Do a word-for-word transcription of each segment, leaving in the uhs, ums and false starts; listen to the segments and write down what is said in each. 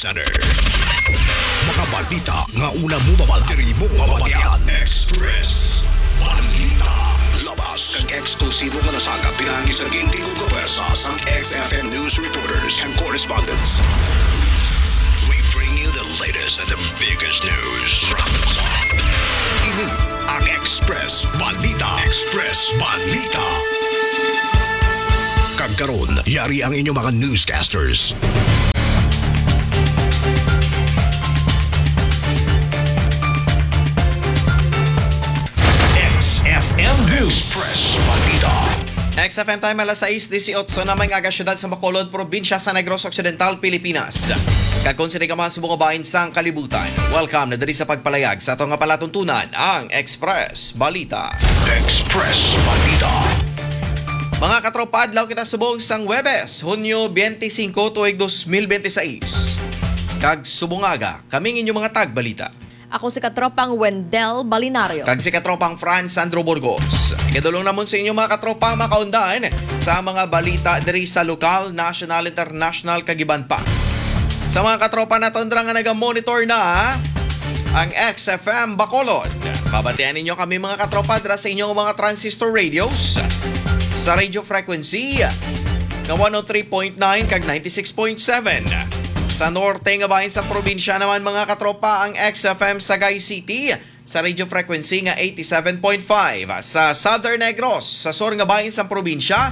Center. Mga balita nga una mo babala. Diri mo mabatian. Express Balita. Labas kag eksklusibo nga nasagap pinangi sa gintigong kapersa sa X F M News reporters and correspondents. We bring you the latest and the biggest news from the clock. Ini ang Express Balita. Express Balita. Kagkaroon, yari ang inyong mga newscasters. X F M News. Express Balita. X F M time alas sais dieciocho na may nga syudad sa Bacolod, probinsya sa Negros Occidental, Pilipinas. Kagkon sini ka man sa mga bahin sang kalibutan. Welcome na diri sa pagpalayag sa ato nga palatuntunan ang Express Balita. Express Balita. Mga katropa, adlaw kita subong sang Huwebes, Hunyo twenty-five tuig twenty twenty-six. Kag subungaga, kaming inyong mga tagbalita. Ako si katropang Wendell Balinario. Kag si katropang Franz Sandro Burgos. Ikadulong namon sa inyo mga katropang makaundaan sa mga balita diri sa lokal, national, international kag iban pa. Sa mga katropa na tondra nga naga-monitor na ang X F M Bacolod. Babatian ninyo kami mga katropa dira sa inyong mga transistor radios sa radio frequency nga one oh three point nine kag ninety-six point seven. Sa norte nga bahin sa probinsya naman mga katropa ang X F M Sagay City sa radio frequency nga eighty-seven point five. Sa Southern Negros sa sur nga bahin sa probinsya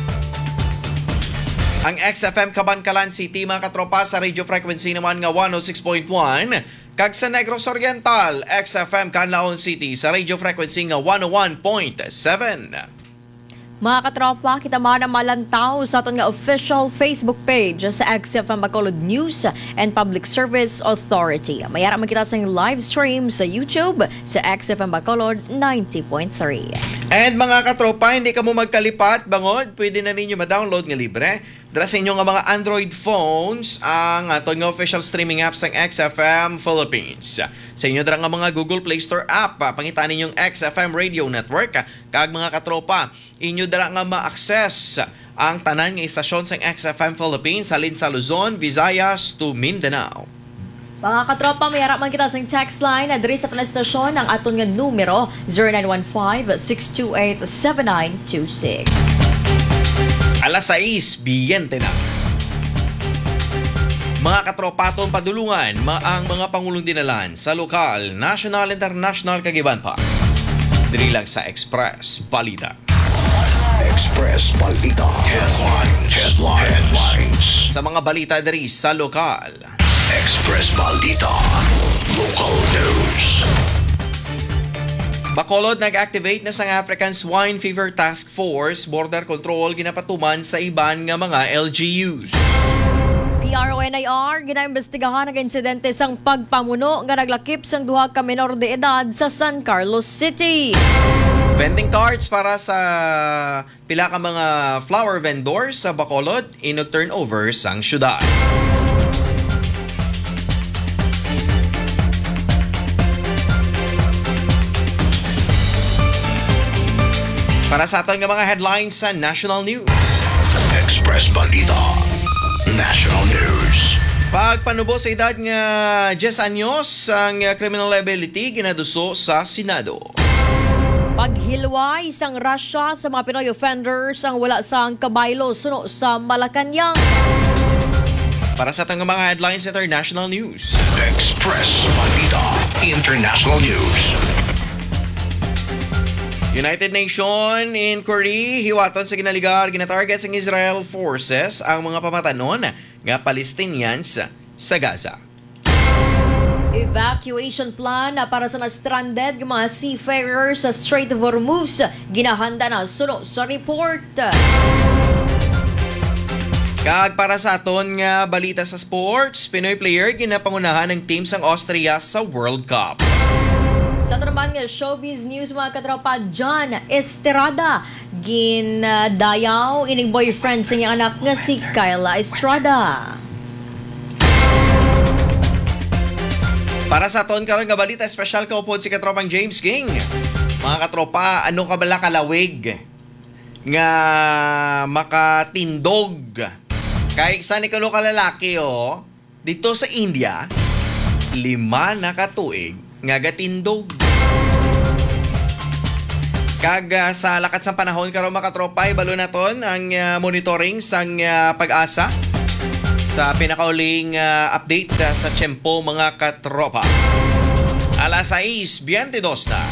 ang X F M Cabancalan City mga katropa sa radio frequency naman nga one oh six point one. Kag sa Negros Oriental X F M Canlaon City sa radio frequency nga one oh one point seven. Mga katropa, kita mga na malantaw sa aton nga official Facebook page sa X F M Bacolod News and Public Service Authority. Mayara man kita sa live stream sa YouTube sa X F M Bacolod ninety point three. And mga katropa, hindi ka mo magkalipat, bangod, pwede na ninyo ma-download nga libre. Dara sa inyo nga mga Android phones ang aton nga official streaming apps ng X F M Philippines. Sa inyo dara nga mga Google Play Store app, pangitan ninyong X F M Radio Network. Kag mga katropa, inyo dara nga ma-access ang tanan nga istasyon sa X F M Philippines halin sa Luzon, Visayas to Mindanao. Mga katropa, mayara man kita sa text line na diri sa aton estasyon ang aton nga numero zero nine one five, six two eight, seven nine two six. Alas sais, biyente na. Mga katropatong padulungan, maang mga pangulong dinalan sa lokal, national, international kagiban pa. Diri lang sa Express Balita. Express Balita. Headlines. Headlines. Headlines. Sa mga balita diri sa lokal. Express Balita. Local news. Bacolod nag-activate na sang African Swine Fever Task Force border control ginapatuman sa iban nga mga L G Us. P R O N I R ginaimbestigahan ang insidente sang pagpamuno nga naglakip sang duha ka menor de edad sa San Carlos City. Vending cards para sa pila ka mga flower vendors sa Bacolod ino-turnover sang syudad. Para sa aton nga mga headlines sa National News. Express Balita. National News. Pagpanubo sa edad nga ten anyos ang criminal liability ginaduso sa Senado. Paghilway sang Russia sa mga Pinoy offenders ang wala sang kabaylo suno sa Malacanang. Para sa aton nga mga headlines sa International News. Express Balita. International News. United Nation inquiry hiwaton sa ginaligar ginatarget sa Israel forces ang mga pamatanon nga Palestinians sa Gaza. Evacuation plan para sa na-stranded ng mga seafarers sa Strait of Hormuz ginahanda na suno sa report. Kag para sa aton nga balita sa sports, Pinoy player ginapangunahan ng team sang Austria sa World Cup. Sa naman nga showbiz news mga katropa, John Estrada gindayaw ining boyfriend sa iyang anak nga si Kyla Estrada. Para sa aton karon nga balita, special ka upod si katropang James King. Mga katropa, ano ka bala kalawig nga makatindog kay isa ni kalo ka lalaki oh Dito sa India, lima na katuig nga gatindog. Kag uh, sa lakat sa panahon karon mga katropay, balo naton ang uh, monitoring sang uh, pag-asa sa pinakauling uh, update uh, sa tiyempo mga katropa. alas sais twenty-dos na.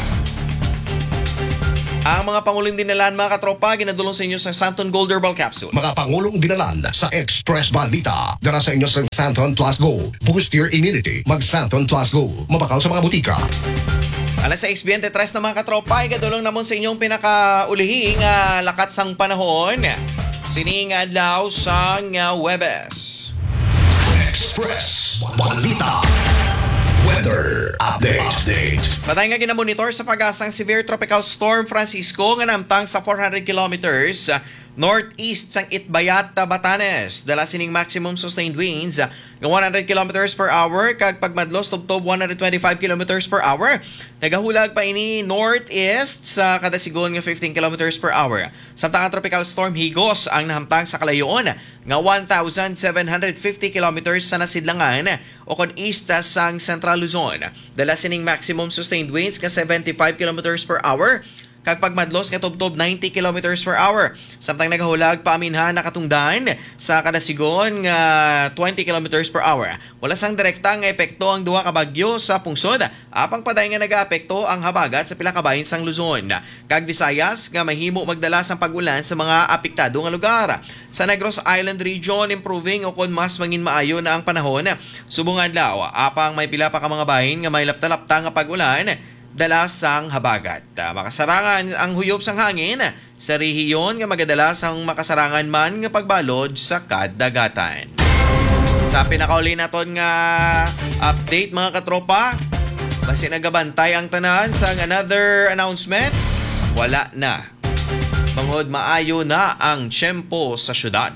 Ang mga pangulong dinalan mga katropa, ginadulong sa inyo sa Santon Gold Herbal Capsule. Mga pangulong dinalan sa Express Balita. Dara sa inyo sa Santon Plus Go. Boost your immunity. Mag Santon Plus Go. Mabakaw sa mga butika. alas sais twenty-tres na mga katropa, ginadulong namon sa inyong pinakaulihing uh, lakat sang panahon. Sining adlaw sang uh, Webes. Express Balita. Weather update. update. Patay nga ginamonitor sa pag-asang severe tropical storm Francisco nga namtang sa four hundred kilometers uh, northeast sang Itbayat, Batanes. Dala sining maximum sustained winds uh, ng one hundred kilometers per hour kag pagmadlos tubtob one hundred twenty-five kilometers per hour. Nagahulag pa ini northeast sa kada sigon nga fifteen kilometers per hour. Samtang ang tropical storm Higos ang nahamtang sa kalayoon nga one thousand seven hundred fifty kilometers sa nasidlangan o kon east sang Central Luzon. Dala sining maximum sustained winds nga seventy-five kilometers per hour kag pagmadlos nga tubtob ninety kilometers per hour. Samtang nagahulag paaminhan nakatungdan sa kada sigon nga twenty kilometers per hour. Wala sang direkta nga epekto ang duha ka bagyo sa pungsod. Apang paday nga nagaapekto ang habagat sa pila ka bahin sang Luzon. Kag Visayas nga mahimo magdala sang pag-ulan sa mga apektado nga lugar. Sa Negros Island region improving o kon mas mangin maayo na ang panahon. Subong adlaw apang may pila pa ka mga bahin nga may lapta-lapta nga pag-ulan dala sang habagat. Uh, makasarangan ang huyop sang hangin sa rehiyon nga magadala sang makasarangan man nga pagbalod sa kadagatan. Sa pinakauli naton nga update mga katropa, basi nagabantay ang tanan sang another announcement, wala na. Bangod maayo na ang tiyempo sa syudad.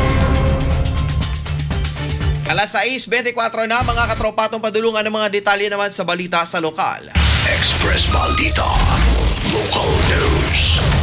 alas sais twenty-four na mga katropa, itong padulungan ng mga detalye naman sa balita sa lokal. Express Balita. Local news.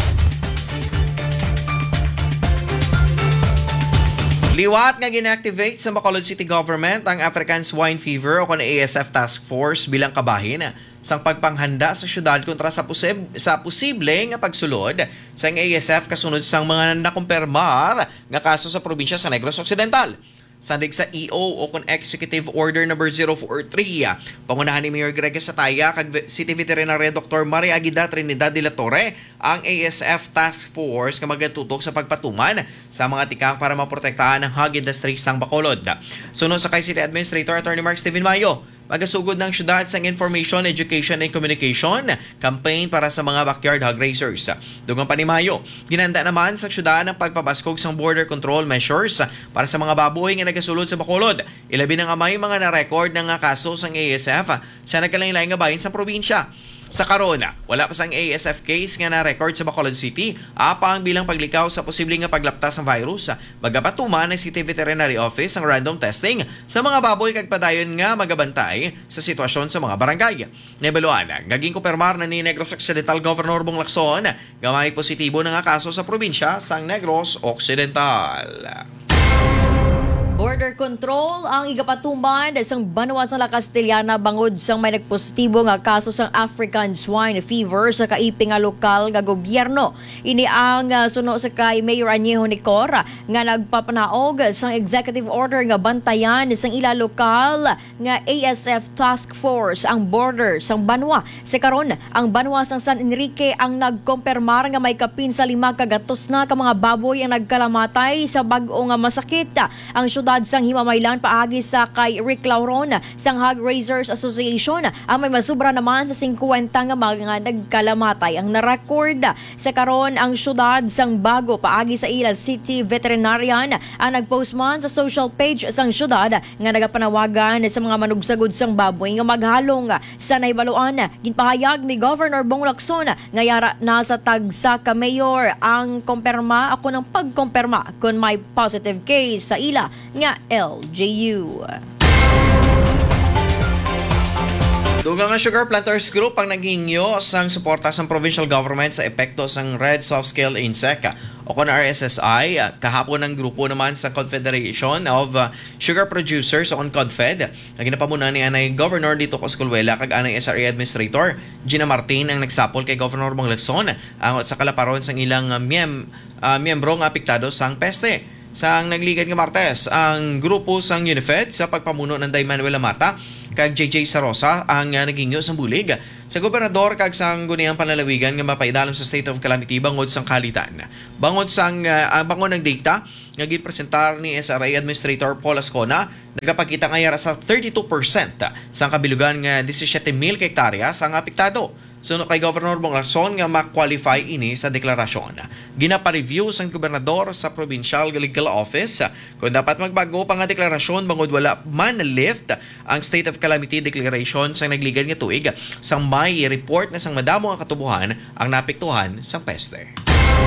Liwat nga ginactivate sa Bacolod City Government ang African Swine Fever o kon A S F Task Force bilang kabahin sang pagpanghanda sa syudad kontra sa, posib- sa posible nga pagsulod sang A S F kasunod sang mga nakumpirmar nga kaso sa probinsya sa Negros Occidental. Sandig sa E O o kon Executive Order number zero four three. Pangunahan ni Mayor Greg Sataya kag City Veterinary Doctor Maria Aguida Trinidad de la Torre ang A S F Task Force nga magatutok sa pagpatuman sa mga tikang para maprotektahan ang hog industry sang Bacolod. Sunod sa kay City Administrator Attorney Mark Steven Mayo, magasugod ng syudad sang Information, Education and Communication campaign para sa mga backyard hog raisers. Dugang pa ni Mayo, ginanda naman sa syudad ang pagpabaskog sang border control measures para sa mga baboy nga nagasulod sa Bacolod. Ilabi na nga may mga na-record ng nga kaso sang A S F sa nagkalain-lain nga bahin sa probinsya. Sa karona, wala pa sang A S F case nga na-record sa Bacolod City, apang bilang paglikaw sa posibleng nga paglaptas ng virus. Magapatuman ng City Veterinary Office ang random testing sa mga baboy kag padayon nga magabantay sa sitwasyon sa mga barangay. Nebeluan, gaging kumpirmar na ni Negros Occidental Governor Bong Lacson nga may positibo na nga kaso sa probinsya sang Negros Occidental. Border control ang igapatuman sang banwa sa La Castellana bangod sang may nagpositibo nga kaso sang African swine fever sa kaiping nga lokal nga gobyerno. Ini ang uh, suno sa kay Mayor Añejo Nicor nga nagpapanaog sang executive order nga bantayan sang ila lokal nga A S F Task Force ang border sang banwa. Sa karon, ang banwa sang San Enrique ang nagkompirmar nga may kapin sa lima kagatos na ka mga baboy ang nagkalamatay sa bag-o nga masakit. Ang syudad sang Himamaylan paagi sa kay Rick Lauron sang Hog Raisers Association ang may masubra naman sa fifty nga mga nagkalamatay ang narecord. Sa karon, ang syudad sang Bago paagi sa ila City Veterinarian ang nagpost man sa social page sang syudad nga nagapanawagan sa mga manugsagod sang baboy nga maghalong sa naibaluan. Ginpahayag ni Governor Bong Lacson nga yara na sa tagsa ka mayor ang kompirma ako ng pagkompirma kung may positive case sa ila nga L G U. Dugang nga Sugar Planters Group ang nagingyo sang suporta sang provincial government sa epekto sang red soft scale insect o kon R S S I. Uh, kahapon ng grupo naman sa Confederation of uh, Sugar Producers o kon CONFED na ginapamunan ni anay Governor dito ko Escuela kag anay S R A Administrator Gina Martin ang nagsapol kay Governor Bong Lacson angot sa kalaparon sang ilang uh, miyem, uh, miyembro nga apektado sang peste. Sang nagligan nga Martes, ang grupo sang UNIFED sa pagpamuno ng Day Manuel Amata kag J J Sarosa ang uh, nagingyo sa bulig sa gobernador kag sang guniang panlalawigan nga mapaidalam sa state of calamity bangod sang kalitan. Bangod sang uh, bangon ng data nga gipresentar ni S R A Administrator Paul Ascona, nagapakita nga yara sa thirty-two percent sang kabilugan nga seventeen mil hektarya sang apektado. Suno kay Governor Bong Lacson nga ma-qualify ini sa deklarasyon. Ginapa-review sang gobernador sa Provincial Legal Office kung dapat magbago pa nga deklarasyon bangod wala man lift ang State of Calamity Declaration sa nagligan nga tuig sang may report na sang madamo nga katubuhan ang napektuhan sang peste.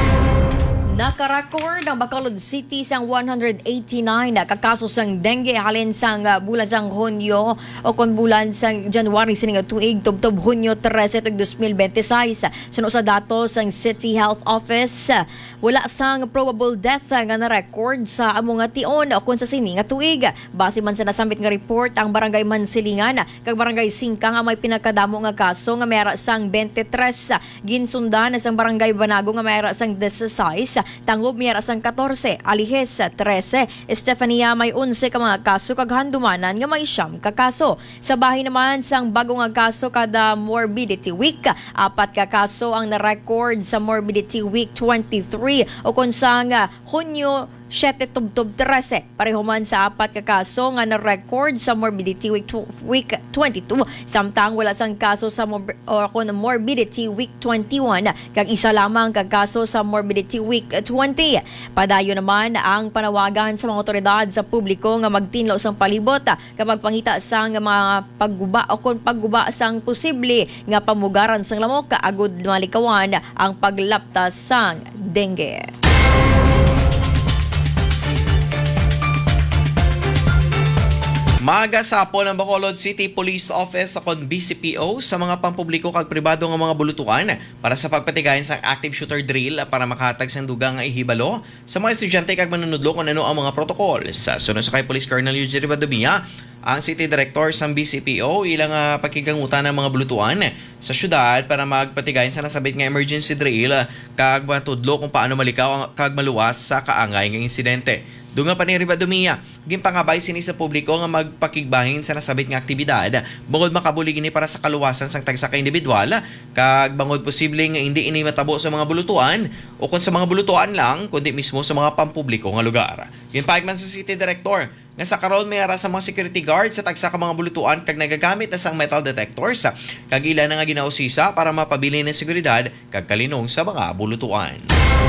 Nakarecord ang Bacolod City sang one hundred eighty-nine na kakaso sang dengue halin sang uh, bulan sang Hunyo o kon bulan sang January sining tuig tubtob Hunyo thirteen twenty twenty-six. Suno sa datos sang City Health Office, wala sang probable death nga na-record sa among nga tion o kon sa sini nga tuig. Base man sa nasambit nga report ang Barangay Mansilingan kag Barangay Singkang ang may pinakadamo nga kaso nga mayara sang twenty-three. Ginsundan sang Barangay Banago nga mayara sang sixteen. Tangob mayara sang fourteen, Alihes thirteen, Estefania may eleven ka mga kaso kag Handumanan nga may siyam ka kaso. Sa bahay naman sang bago nga kaso kada morbidity week, apat ka kaso ang na-record sa morbidity week twenty-three o kung sang uh, Hunyo seven tubtob thirteen. Pareho man sa apat ka kaso nga na-record sa morbidity week, week twenty-two. Samtang wala sang kaso sa mor- or kung morbidity week twenty-one kag isa lamang ka kaso sa morbidity week twenty. Padayo naman ang panawagan sa mga otoridad sa publiko nga magtinlaw sang palibot kag magpangita sang mga pagguba o kung pagguba sang posible nga pamugaran sang lamok agud malikawan ang paglaptas sang dengue. Magasapol ang Bacolod City Police Office sa kon B C P O sa mga pampubliko kag pribado nga mga bulutuan para sa pagpatigayon sa active shooter drill para makahatag sang dugang nga ihibalo sa mga estudyante kag manunudlo kung ano ang mga protocol. Sa sunod sa kay Police Colonel Eugene Rivadumia, ang City Director sa B C P O ilang uh, pakikangutan ng mga bulutuan sa syudad para magpatigayon sa nasabit nga emergency drill kag matudlo kung paano malikaw kag maluwas sa kaangay nga insidente. Dunga pa ni Rivadumia, gimpangabay sini sa publiko nga magpakigbahin sa nasabit nga aktibidad bangod makabulig ini para sa kaluwasan sang tagsa ka individual kag bangod posible nga hindi ini matabo sa mga bulutuan o kung sa mga bulutuan lang kundi mismo sa mga pampubliko nga lugar. Ginpahig man sa City Director nga sa karon may ara sa mga security guard sa tagsa ka mga bulutuan kag nagagamit na sang metal detectors kag ila na nga ginausisa para mapabili ng seguridad kag kalinong sa mga bulutuan.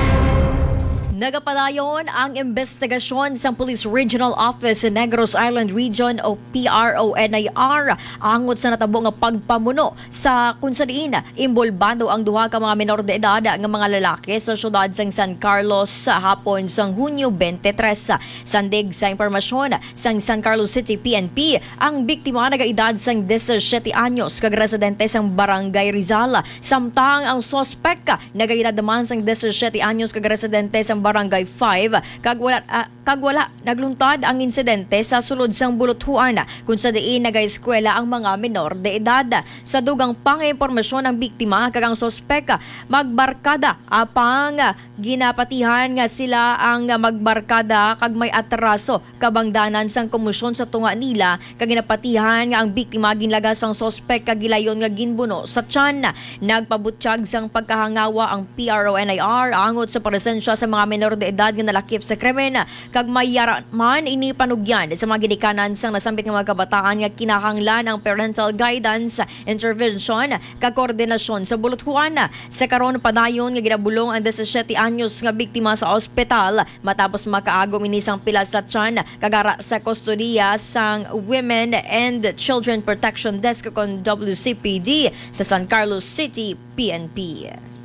Nagapadayon ang investigasyon sa Police Regional Office sa Negros Island Region o P R O N I R angot sa natabo nga pagpamuno sa kung saan imbolbado ang duha ka mga menor de edad nga mga lalaki sa syudad sang San Carlos sa hapon sang Hunyo twenty-three. Sandig sa impormasyon sang San Carlos City P N P, ang biktima nagaedad sang seventeen anyos kag residente sang Barangay Rizal, samtang ang suspect nagaedad naman sang seventeen anyos kag residente sang Barangay five kag wala uh, kag wala nagluntad ang insidente sa sulod sang buluthuan kung sa diin nagaeskwela ang mga menor de edad. Sa dugang pang-impormasyon ang biktima kag ang suspek magbarkada apang ginapatihan nga sila ang magbarkada kag may atraso kabangdanan sang komisyon sa tunga nila kag ginapatihan nga ang biktima ginlagas ang suspek kag gilayon nga ginbuno sa tiyan. Nagpabutsyag sang pagkahangawa ang P R O N I R angot sa presensya sa mga menor de edad nga nalakip sa krimen kag mayara man ini panugyan sa mga ginikanan sang nasambit nga mga kabataan nga kinahanglan ang parental guidance, intervention kag koordinasyon sa buluthuan. Sa karon padayon nga ginabulong ang seventeen anyos nga biktima sa ospital matapos makaagom ini sang pila sa tiyan kagara sa kustodiya sang Women and Children Protection Desk kon W C P D sa San Carlos City P N P.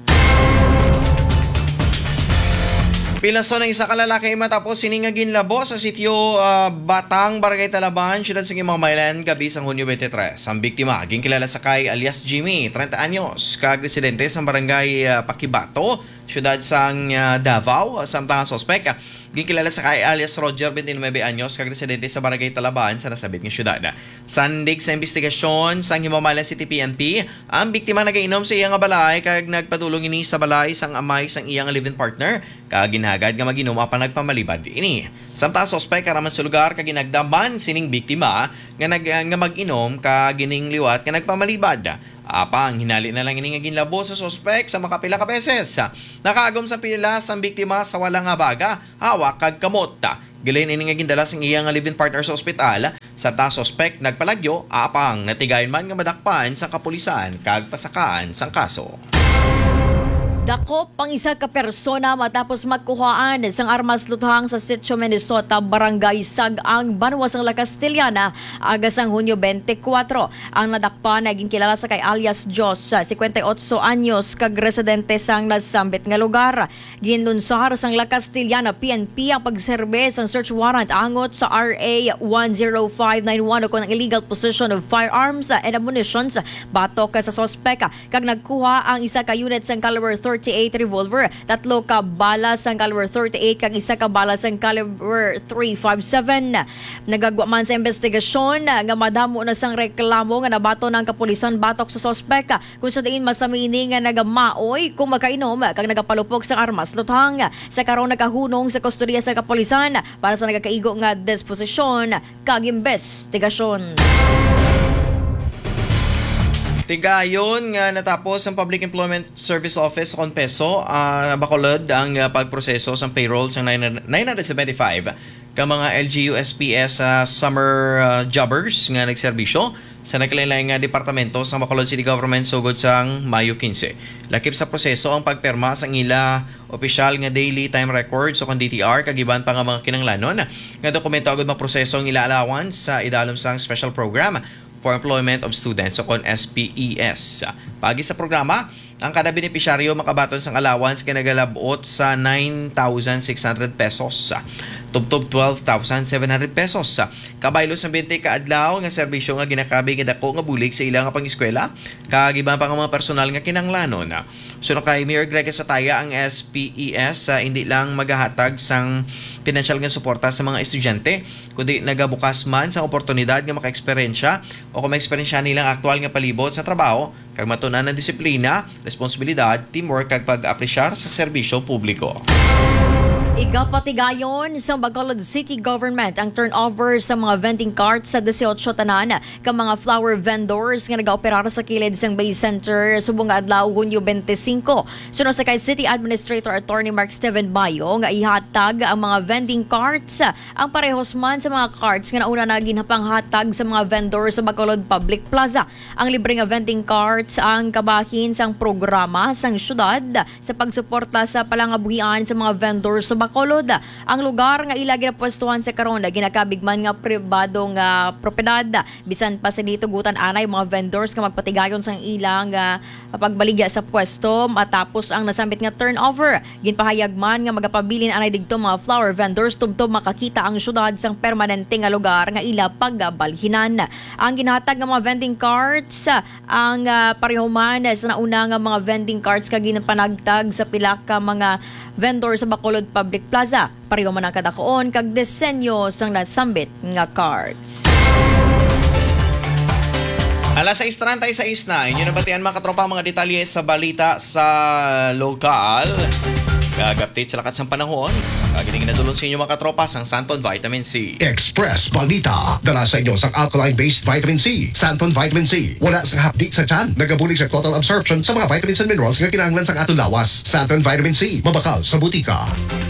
Pilaso ng isa kalalaki matapos siningagin labo sa sitio uh, Batang, Barangay Talaban, siyudad sa Mamamaylan, gabi sa Hunyo twenty-three. Ang biktima, aging kilala sa kay alias Jimmy, thirty anyos, kag residente sa Barangay uh, Pakibato, syudad sang uh, Davao. Samtang ang sospek, uh, ginkilala sa kay alias Roger, twenty-nine anyos, kag residente sa Barangay Talaban sa nasabit nga syudad. Sandig sa investigasyon sang Himamalan City P N P, ang biktima nagainom sa iyang balay kag nagpatulong ini sa balay sang amay sang iyang live-in partner kag ginhagad nga maginom apan nagpamalibad ini. Samtang sospek karaman sa lugar kag ginagdaman sining biktima nga nag nga mag-inom kag gining liwat nga nagpamalibad. Apang hinali na lang ini nga ginlabo sa sospek sa makapila ka beses. Nakaagom sa pilas ang biktima sa walang abaga, hawak kag kamot. Gilain ini nga gindala sang iyang live-in partner sa ospital. Sa ta sospek nagpalagyo, apang natigayon man nga madakpan sa kapulisan kag pasakaan sang kaso. Dako pang isa ka persona matapos magkuhaan sang armas luthang sa Sitio Minnesota, Barangay Sag-ang, Banwa sang La Castellana, agas ang Hunyo twenty-four. Ang nadakpan naging kilala sa kay alias Jos, fifty-eight anyos, kag residente sang nasambit nga lugar. Ginlunsar sang La Castellana P N P ang pagserbe sang search warrant angot sa R A one oh five nine one o ang illegal possession of firearms and ammunitions batok sa sospek, kag nagkuha ang isa ka unit sang caliber thirty-eight revolver, tatlo ka bala sang caliber thirty-eight kag isa ka bala sang caliber three fifty-seven. Nagagwa man sa investigasyon nga madamo na sang reklamo nga nabato ng kapulisan batok sa sospek, kung sa diin masamini nga nagamaoy kung makainom kag nagapalupok sang armas luthang. Sa karon nakahunong sa kustodiya sa kapulisan para sa nagakaigo nga disposisyon kag investigasyon. Tigayon nga natapos ang Public Employment Service Office sa Conpeso, uh, Bacolod ang uh, pagproseso sa payroll sa nine seventy-five ka mga L G U S P S uh, summer uh, jobbers nga nagserbisyo sa nagkalain-lain nga departamento sa Bacolod City Government sugod sang Mayo fifteen. Lakip sa proseso ang pagperma sa ila opisyal nga daily time records o kan D T R kagiban pa nga mga kinanglanon nga dokumento agad maproseso ang ila allowance sa idalom sang special program for Employment of Students o kon S P E S. Pagi sa programa, ang kada benepisyaryo makabaton sang allowance kay nagalabot sa nine thousand six hundred pesos. Tubtob twelve thousand seven hundred pesos. Kabaylo sa twenty ka adlaw nga serbisyo nga ginakabi nga dako nga bulig sa ilang nga pang-eskwela kag iba pa nga mga personal nga kinanglanon. Suno kay Mayor Greg Sataya, ang S P E S uh, hindi lang magahatag sang financial nga suporta sa mga estudyante kundi nagabukas man sa oportunidad nga maka-eksperyensya o kung ma-eksperyensya nilang aktual nga palibot sa trabaho kag matunan na disiplina, responsibilidad, teamwork kag pag-apresyar sa serbisyo publiko. Igapatigayon sa Bacolod City Government ang turnover sa mga vending carts sa eighteen tanan ka mga flower vendors nga nagaoperar sa kilid sang Bay Center subong nga adlaw Hunyo twenty-five. Suno sa kay City Administrator Attorney Mark Steven Bayo nga ihatag ang mga vending carts ang parehos man sa mga carts nga nauna na ginhapanghatag sa mga vendors sa Bacolod Public Plaza. Ang libre nga vending carts ang kabahin sang programa sang syudad sa pagsuporta sa palangabuhian sa mga vendors sa Bacolod. Ang lugar nga ila ginapwestuhan sa karon ginakabigman nga pribado nga propiedad. Bisan pa sa dito gutan anay mga vendors nga magpatigayon sang ilang uh, pagbaligya sa pwesto matapos ang nasambit nga turnover. Ginpahayag man nga magapabilin anay digto mga flower vendors tubtob makakita ang syudad sang permanente nga lugar nga ila pagbalhinan. Ang ginhatag nga mga vending carts ang uh, pareho man sa nauna nga mga vending carts ka ginpanagtag sa pila ka mga vendor sa Bacolod Public Plaza. Pareho man ang kadakoon kag disenyo sang nasambit nga cards. Alas six thirty-six na, inyo nabatian mga katropa mga detalye sa balita sa lokal. Kag-update sa lakat ng panahon. Kagiling natulong sa inyo mga katropa sang Santon Vitamin C. Express Balita. Dala sa inyo sang alkaline-based vitamin C. Santon Vitamin C. Wala sang hapdi sa tiyan. Nagabulig sa total absorption sa mga vitamins and minerals nga kinahanglan sang atong lawas. Santon Vitamin C. Mabakal sa butika.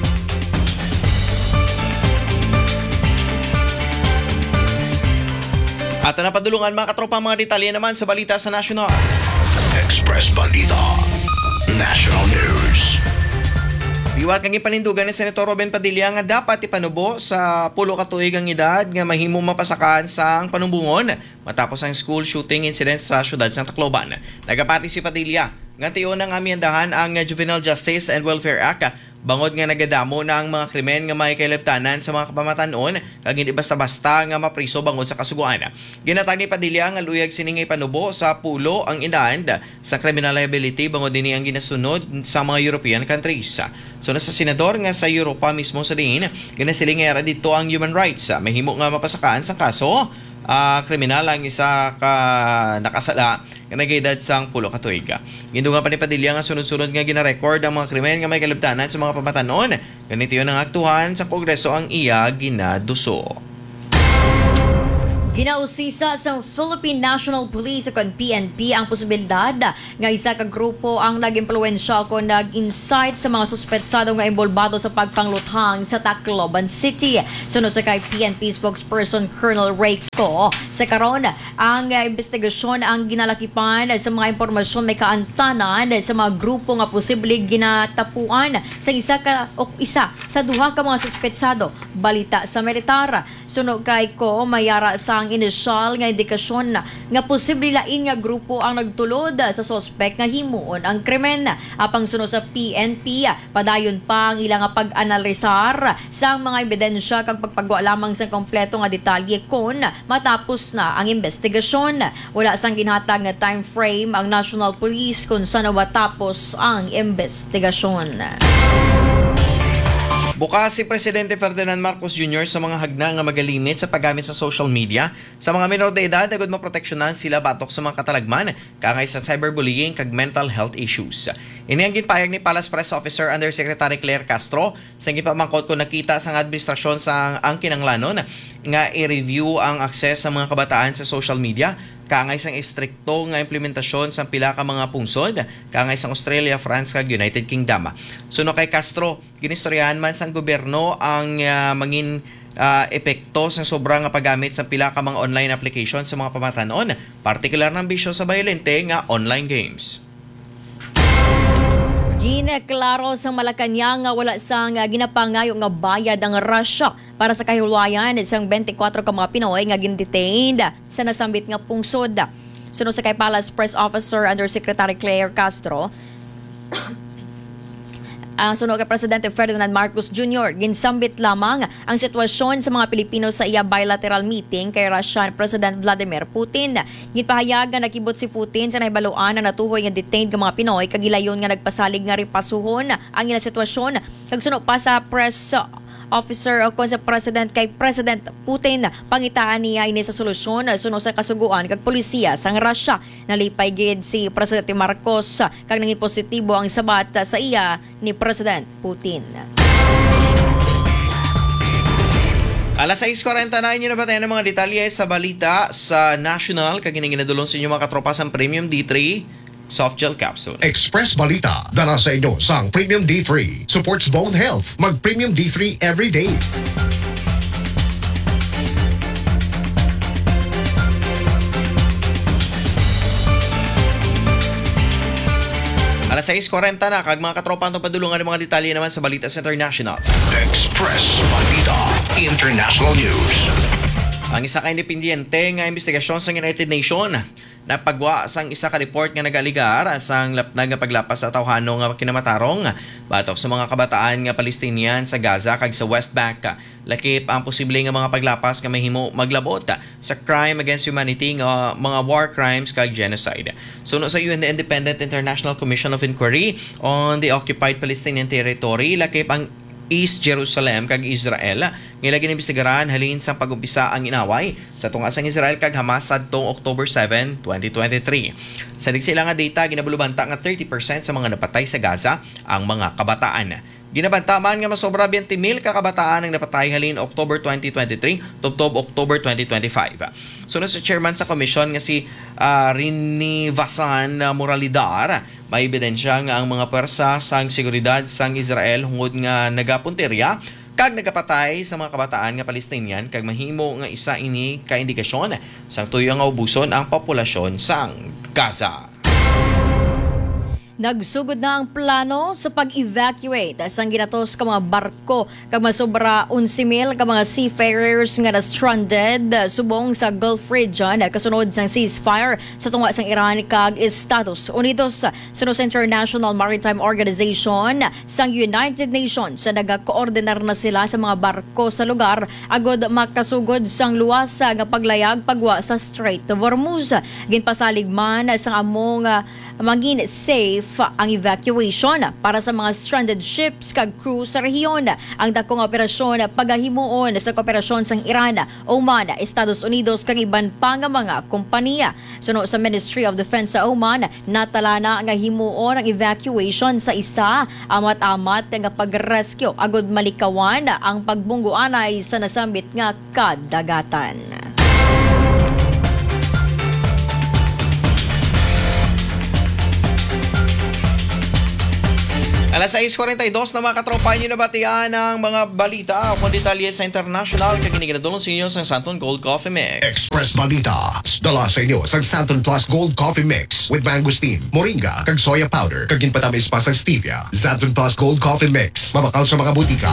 At napadulungan mga katropa mga detalye naman sa balita sa national. Express Balita. National News. Biwat kang ipanindugan ni Senator Robin Padilla nga dapat ipanubo sa pulo ka tuig ang edad nga mahimong mapasakaan sang panumbungon matapos ang school shooting incident sa syudad sang Tacloban. Nagapati si Padilla nga tiyon ang amiyandahan ang Juvenile Justice and Welfare Act Bangod nga nagadamo na ang mga krimen nga may kailabtanan sa mga kapamatanon kag hindi basta-basta nga mapriso bangod sa kasuguan. Ginatag ni Padilla nga luyag siningay panubo sa pulo ang inand sa criminal liability bangod dinhi ang ginasunod sa mga European countries. So nasa senador nga sa Europa mismo sa din ginasiling nga dito ang human rights. Mahimo nga mapasakaan sa kaso Uh, kriminal ang isa ka nakasala nga nag-edad sang pulo ka tuig. Gindo nga pa ni Padilla nga sunod-sunod nga gina-record ang mga krimen nga may kalabtanan sa mga pamatanon. Ganito yun ang aktuhan sa Kongreso ang iya ginaduso. Ginausisa sa Philippine National Police o P N P ang posibilidad nga isa ka grupo ang nag-impluwensya o nag-incite sa mga suspetsado nga involvado sa pagpangluthang sa Tacloban City. Sunod sa kay P N P spokesperson Colonel Ray Co, sa karon ang uh, investigasyon ang ginalakipan sa mga impormasyon may kaantanan sa mga grupo nga posible ginatapuan sa isa ka o isa sa duha ka mga suspetsado. Balita sa militar. Sunod kay Co, mayara sa ang inisyal nga indikasyon nga posible lain nga grupo ang nagtulod sa sospek nga himuon ang krimen. Apang sunod sa P N P, padayon pa ang ilang pag-analisar sa mga ebidensya kag pagpagwa lamang sa kompleto nga detalye kon matapos na ang investigasyon. Wala sang ginhatag nga time frame ang National Police kung saan matapos ang investigasyon. Bukas si Presidente Ferdinand Marcos Junior sa mga hagna nga magalimit sa paggamit sa social media sa mga minor de edad na gud maproteksyonan sila batok sa mga katalagman kangay sa cyberbullying kag mental health issues. Ini ang ginpayag ni Palace Press Officer Undersecretary Claire Castro sa gipamangkot ko nakita sa administrasyon sa ang kinanglanon nga i-review ang access sa mga kabataan sa social media kangay sang istrikto nga implementasyon sa pila ka mga pungsod kangay sang Australia, France kag United Kingdom. Suno kay Castro, ginistoryahan man sang gobyerno ang uh, mangin uh, epekto sa sobrang nga paggamit sa pila ka mga online application sa mga pamatanon, partikular ng bisyo sa bayolente nga online games. Ginaklaro sa Malacañang nga wala sang uh, ginapangayo nga bayad ang Russia para sa kahulayan isang twenty-four ka mga Pinoy nga gindetained sa nasambit nga pungsod. Sunod sa kay Palace Press Officer Undersecretary Claire Castro, ang sunog kay Presidente Ferdinand Marcos Junior ginsambit lamang ang sitwasyon sa mga Pilipino sa iya bilateral meeting kay Russian President Vladimir Putin. Gipahayag nga nakibot si Putin sa nahibaluan na natuhoy nga detained nga mga Pinoy kag gilayon nga nagpasalig nga ripasuhon ang ila sitwasyon. Kag sunod pa sa press officer o kon sa President kay President Putin, pangitaan niya ini sa solusyon suno sa kasuguan kag polisiya sang Russia. Nalipay gid si Presidente Marcos kag nanging positibo ang sabat sa iya ni President Putin. Alas sais kuwarenta na inyo na ba tayo ng mga detalye sa balita sa National kag ginadulong sa inyo mga katropa sa Premium D three Soft Gel Capsule. Express Balita, dala sa inyo sang Premium D three. Supports bone health. Mag Premium D three every day. Alas sais kuwarenta na kag mga katropa ang padulungan ng mga detalye naman sa balita sa International. Express Balita International News. Ang isa ka independyente nga investigasyon sa United Nations na pagwa sang isa ka report nga nagaligar sang lapnag nga paglapas sa tawhano nga kinamatarong batok sa mga kabataan nga Palestinian sa Gaza kag sa West Bank. Lakip ang posible nga mga paglapas nga mahimo maglabot sa crime against humanity nga mga war crimes kag genocide. Suno sa U N the Independent International Commission of Inquiry on the Occupied Palestinian Territory, lakip ang East Jerusalem kag Israel ngila ginibestigaran halin sa pagumpisa ang inaway sa tungasang Israel kag Hamas sadtong October seventh, twenty twenty-three. Sa sila nga data ginabulubanta nga thirty percent sa mga napatay sa Gaza ang mga kabataan. Ginabanta man nga masobra twenty mil ka kabataan ang napatay halin October twenty twenty-three tubtob October twenty twenty-five. Sunod sa chairman sa komisyon nga si uh, Rinivasan Moralidar, may ebidensya nga ang mga pwersa sang seguridad sang Israel hungod nga nagapunterya kag nagapatay sa mga kabataan nga Palestinian kag mahimo nga isa ini ka indikasyon sang tuyo nga ubuson ang populasyon sang Gaza. Nagsugod na ang plano sa pag-evacuate sa ginatos ka mga barko kag masobra eleven mil ka mga seafarers nga na stranded subong sa Gulf region kasunod sang ceasefire sa tunga sang Iran kag Estados Unidos. Suno sa International Maritime Organization sang United Nations sa nagakoordinar na sila sa mga barko sa lugar agod makasugod sang luwas nga paglayag pagwa sa Strait of Hormuz. Ginpasalig man sang among uh, maging safe ang evacuation para sa mga stranded ships kag crew sa rehiyon. Ang dakong operasyon pagahimuon sa kooperasyon sang Iran, Oman, Estados Unidos kag iban pa nga mga kompanya. Suno sa Ministry of Defense sa Oman, natala na nga himuon ang evacuation sa isa amat-amat nga pag-rescue agod malikawan ang pagbungguanay sa nasambit nga kadagatan. Alas sais forty-two na mga katropa nyo nabatian ng mga balita o kung detalye sa international kakinig na dulong sa inyo sa Santon Gold Coffee Mix. Express Balita. Dala sa inyo sa Santon Plus Gold Coffee Mix with mangosteen, moringa, kag soya powder, kag ginpatamis pa sa stevia. Santon Plus Gold Coffee Mix. Mabakal sa mga butika.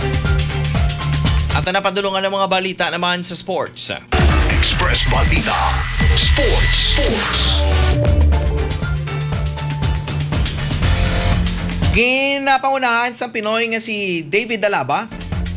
At napadulungan ng mga balita naman sa sports. Express Balita. Sports. Sports. Ginapangunahan sa Pinoy nga si David Alaba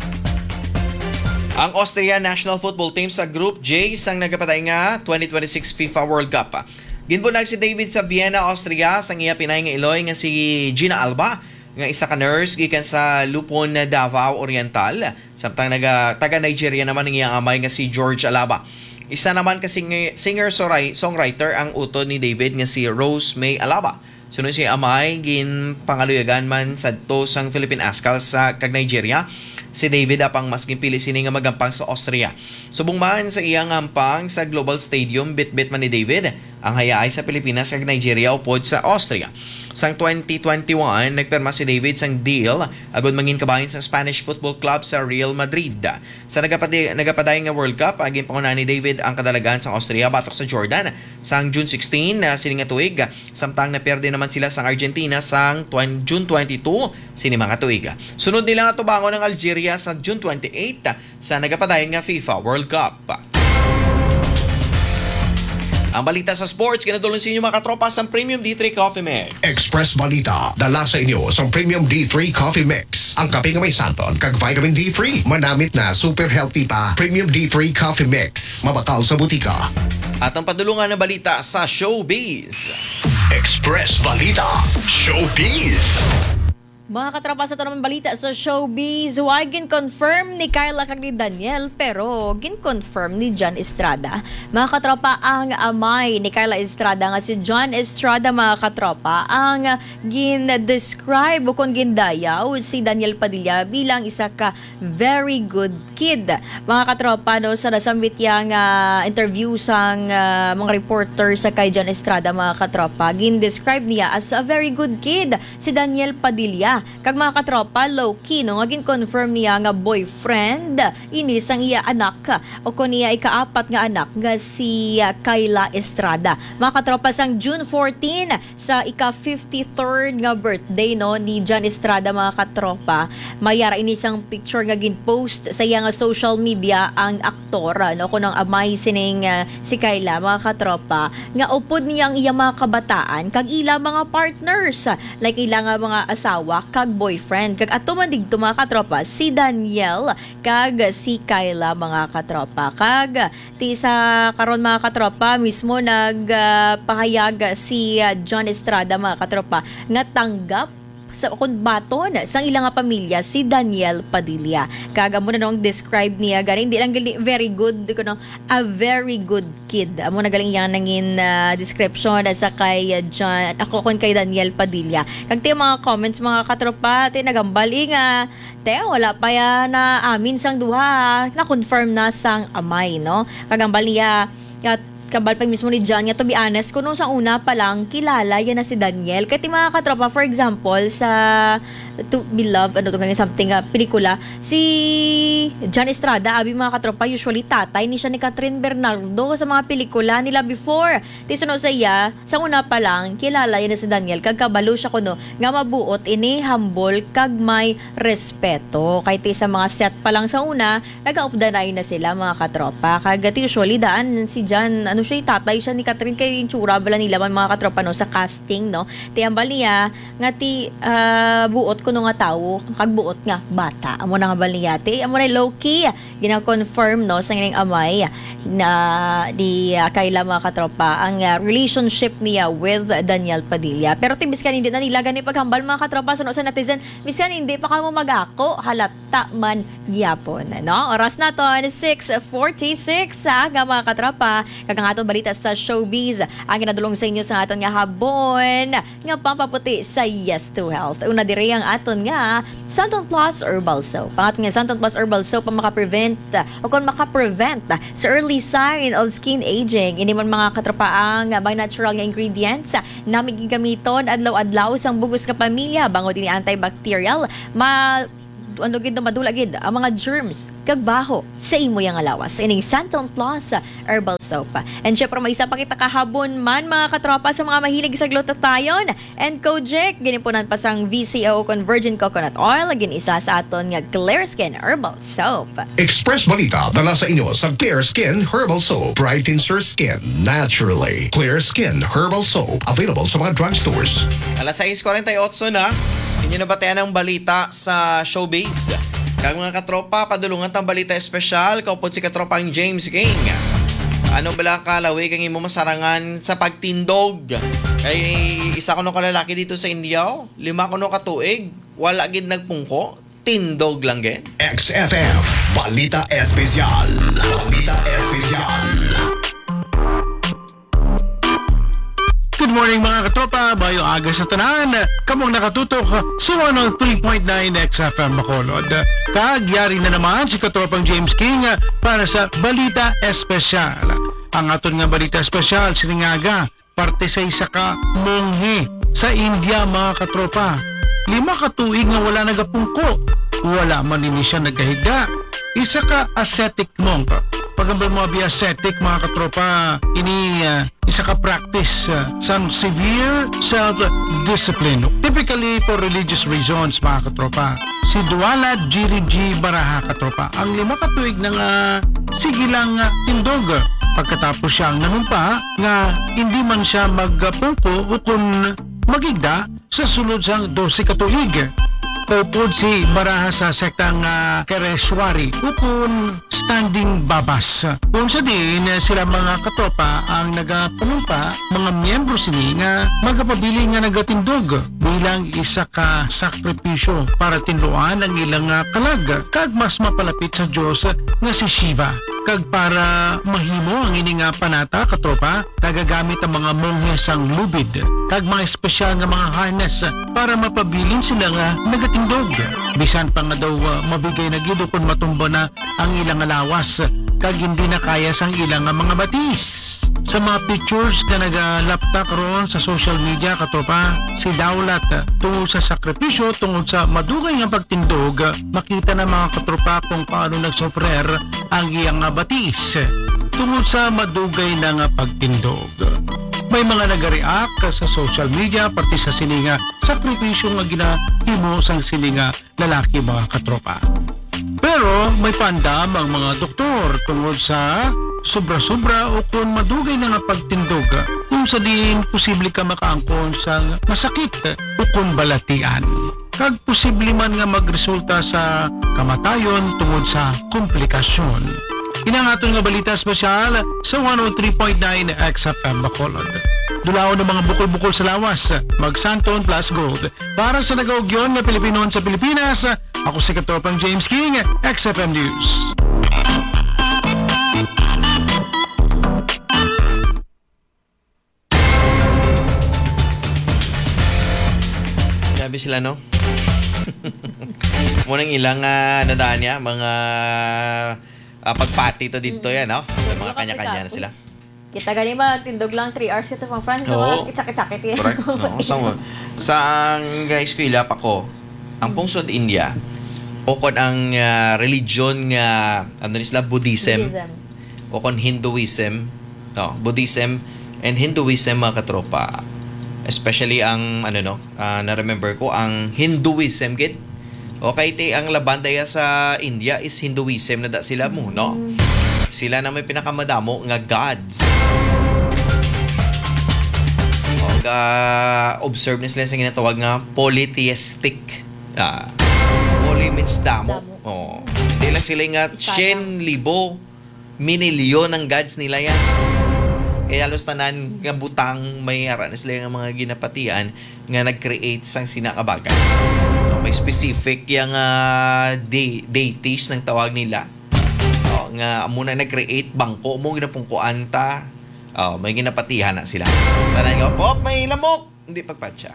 ang Austria National Football Team sa Group J sang nagapatay nga twenty twenty-six FIFA World Cup. Ginbunag si David sa Vienna, Austria sang iya pinay nga iloy nga si Gina Alba nga isa ka nurse gikan sa Lupon, Davao Oriental. Samtang naga taga Nigeria naman ang iyang amay nga si George Alaba. Isa naman kasi singer-songwriter ang utod ni David nga si Rose May Alaba. Sunod si amay gin pangaluyagan man sadto sang Philippine Ascal sa kag Nigeria. Si David apang mas ginpili sini nga magampang sa Austria. Subong man sa iyang ampang sa Global Stadium, bit-bit man ni David ang hayaay sa Pilipinas kag Nigeria upod sa Austria. Sang twenty twenty-one, nagpirma si David sang deal agud mangin kabahin sa Spanish Football Club sa Real Madrid. Sa nagapaday nagapaday nga World Cup, aging panguna ni David ang kadalagan sa Austria batok sa Jordan sang June sixteen na sini nga tuig, samtang naperde naman sila sang Argentina sang June twenty-two sini mga tuig. Sunod nila nga tubangon ng Algeria sa June twenty-eight sa nagapaday nga FIFA World Cup. Ang balita sa sports, kinadulong sa inyo mga katropa sa Premium D three Coffee Mix. Express Balita. Dala sa inyo sa Premium D three Coffee Mix. Ang kape nga may santon kag vitamin D three. Manamit na super healthy pa. Premium D three Coffee Mix. Mabakal sa butika. At ang padulungan ng balita sa Showbiz. Express Balita. Showbiz. Mga katropa sa ito naman balita sa showbiz, huwag gin-confirm ni Carla kag ni Daniel pero gin-confirm ni John Estrada. Mga katropa, ang amay ni Carla Estrada nga si John Estrada, mga katropa, ang gin-describe o kung gindayaw si Daniel Padilla bilang isa ka very good kid. Mga katropa, no, sa nasambit yang uh, interview sang uh, mga reporter sa kay John Estrada, mga katropa, gin-describe niya as a very good kid si Daniel Padilla. Kag mga katropa, low-key, no, nga confirm niya nga boyfriend inis ang iya anak o kung niya ikaapat nga anak nga si uh, Kyla Estrada. Mga katropa, sang June fourteen sa ika-fifty-third nga birthday, no, ni John Estrada, mga katropa, mayara inis ang picture nga gin-post sa iya nga social media ang aktor, no, kung ang amay sining uh, si Kyla, mga katropa, nga upod niya ang iya mga kabataan kag ila mga partners like ila nga mga asawa kag boyfriend. Kag ato man digto, mga katropa, si Daniel kag si Kyla, mga katropa. Kag ti sa karon, mga katropa, mismo nagpahayag uh, si uh, John Estrada, mga katropa, nga tanggap sa kung baton sang ilang nga pamilya si Daniel Padilla. Kaga mo na nung describe niya galing, hindi lang gali very good, di ko nung a very good kid. Amo na galing yan nangin uh, description sa kay uh, John, ako kon kay Daniel Padilla. Kag ti mga comments, mga katropa, ti nagambali nga te wala pa ya na amin sang duha na confirm na sang amay, no. Kagambali ya at kabal pag mismo ni John nga, to be honest, kung nung sa una pa lang, kilala yan na si Daniel. Kati mga katropa, for example, sa To Be Loved, ano to ganyan, something, uh, pelikula, si John Estrada, abi mga katropa, usually tatay ni siya ni Catherine Bernardo sa mga pelikula nila before. Tiso no sa iya, sa una pa lang, kilala yan na si Daniel, kag kabalo siya kuno, nga mabuot, ini humble, kag may respeto. Kahit sa mga set pa lang sa una, nag-aupdanay na sila mga katropa. Kag usually daan, si John, ano siya, tatay siya ni Catherine, kay tsura bala nila man mga katropa no, sa casting, no. Tiyambal niya, nga ti uh, buot ko no nga tao, kag buot nga bata. Amo na nga bal niya, ti, amo na low-key, gina-confirm no, sa ngayon amay, na di uh, kaila mga katropa, ang uh, relationship niya with Daniel Padilla. Pero ti, biskan hindi na nila gani paghambal mga katropa, suno sa netizen, biskan hindi pa ka mo mag-ako, halata man gyapon, no. Oras na to, six forty-six, ha, nga mga katropa, kagang aton balita sa showbiz, ang ginadulong sa inyo sa aton nga habon nga pampaputi sa Yes to Health. Una dire ang aton nga Santon Plus Herbal Soap. Pangaton nga Santon Plus Herbal Soap ang makaprevent o kung makaprevent sa early sign of skin aging. Ini man mga katropa ang by natural nga ingredients na gigamiton adlaw-adlaw sang bugos ka pamilya bangod ini antibacterial ma ano gid na madula gid ang mga germs kag baho sa imo yang alawas ining Santon Plus Herbal Soap. And syempre may isa pa kita kahabon man mga katropa sa mga mahilig sa glutathione and kojic, ginipunan pa sang V C O kon virgin coconut oil, gin isa sa aton nga Clear Skin Herbal Soap. Express Balita dala sa inyo sa Clear Skin Herbal Soap. Brightens your skin naturally. Clear Skin Herbal Soap. Available sa mga drugstores. Alas sais forty-eight na. Inyo na batean ang balita sa showbiz. Kag mga katropa, padulungan tang balita espesyal, kaupod si katropang James King. Ano bala kalawi kang imo masarangan sa pagtindog? Kay isa ko no kalalaki dito sa India, lima ko no katuig, wala gid nagpungko, tindog lang gid. X F M Balita Espesyal. Balita Espesyal. Good morning mga katropa, bayo aga sa tanan. Kamong nakatutok sa one oh three point nine X F M Bacolod. Kagyari na naman si katropang James King para sa Balita Espesyal. Ang aton nga Balita Espesyal siningaga parte sa isa ka monghe sa India mga katropa. Lima ka tuig nga wala nagapungko, wala man ini siya nagahiga. Isa ka ascetic monk. Pagambal mo abi ascetic mga katropa, ini uh, isa ka practice uh, some severe self-discipline. Typically for religious reasons mga katropa. Si Duala Jiriji Baraha katropa, ang lima ka tuig ng uh, sigilang uh, tindog. Pagkatapos siyang nanumpa nga hindi man siya magpungko o kung magigda sa sunod sang dose ka tuig. Upod si Baraha sa sektang uh, Kereswari upon standing babas. Kung sa din sila mga katropa ang nagapanumpa, mga miyembro sini nga magapabili nga nagatindog bilang isa ka sakripisyo para tinluan ang ilang uh, kalag kag mas mapalapit sa Diyos nga si Shiva. Kag para mahimo ang ini nga panata katropa, nagagamit ang mga monghe sang lubid kag mga espesyal nga mga harness para mapabilin sila nga nagatindog. Bisan pa nga daw uh, mabigay na gido kung matumba na ang ilang alawas kag hindi na kaya sang ilang nga mga batis. Sa mga pictures na nagalaptak roon sa social media katropa, si Daulat tungod sa sakripisyo, tungod sa madugay nga pagtindog, makita na mga katropa kung paano nagsofrer ang iyang batis tungod sa madugay na nga pagtindog. May mga nag-react sa social media pati sa sininga sakripisyo nga ginahimo sang sininga lalaki mga katropa. Pero may pandam ang mga doktor tungod sa sobra-sobra o kung madugay na nga pagtindog kung sa din posible ka makaangkon sa masakit o kung balatian. Kag posible man nga magresulta sa kamatayon tungod sa komplikasyon. Inangaton nga balita espesyal sa one oh three point nine X F M Bacolod. Dulaon ng mga bukol-bukol sa lawas, mag Santon Plus Gold. Para sa nagaugyon nga Pilipinon sa Pilipinas, ako si katropang James King, X F M News. Sabi sila no? Munang ilang uh, ano daan niya, mga uh, pagpati to dito yan, no? Mga kanya-kanya na sila. Kita gani matindog lang three hours kita mga friends. Oo. Kitsak-kitsak iti. Correct. No, sa sa ang guys pila pa ko, ang pungsod India, okon ang ah, religion nga ano ni sila Buddhism, Buddhism. okon Hinduism, no, Buddhism and Hinduism mga katropa. Especially ang ano no, ah, na-remember ko ang Hinduism gid. Okay, ti ang laban daya sa India is Hinduism na da sila mo, no? Sila na may pinakamadamo nga gods. Og ah, observe ni sila sa ginatawag nga polytheistic. Ah, poly means damo. Damo. Oh. Hindi lang sila nga Isa sien libo minilyon ng gods nila yan. Kaya halos tanan nga butang may aran sila nga mga ginapatian nga nag-create sang sinakabagan. So, may specific yung uh, de- deities ng tawag nila. Oh, nga muna nag-create bangko mo ginapungkuan ta. Oh, may ginapatihan na sila. Tanan nga, pop, may lamok. Hindi pagpatsa.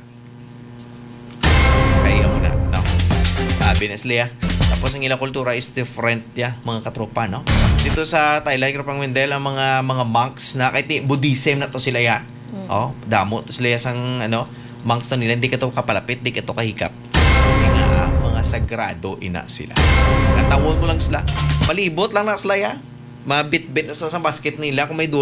Kaya muna. No. Sabi na sila. Tapos ang ilang kultura is different ya, mga katropa, no? Dito sa Thailand, Krapang Wendel, ang mga mga monks na kahit di- Buddhism na to sila ya. Oh, damo to sila ya sang ano, monks na nila, hindi ka to kapalapit, hindi ka to kahikap. Hindi nga, mga sagrado ina sila. Natawon mo lang sila. Malibot lang na sila ya. Mabit-bit na sila sa basket nila kung may